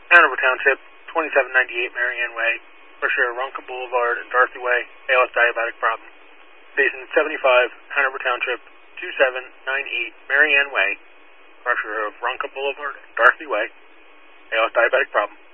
Hanover Township, 2798 Marianne Way, Berkshire, Runka Boulevard, and Dorothy Way, ALS diabetic problem. Station 75, Hanover Township, 2798 Marianne Way, Berkshire, Runka Boulevard, and Dorothy Way, ALS diabetic problem.